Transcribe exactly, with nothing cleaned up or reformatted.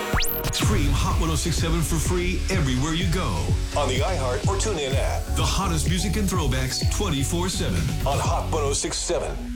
Stream Hot one oh six point seven for free everywhere you go. On the iHeart or TuneIn app. The hottest music and throwbacks twenty-four seven. On Hot one oh six point seven.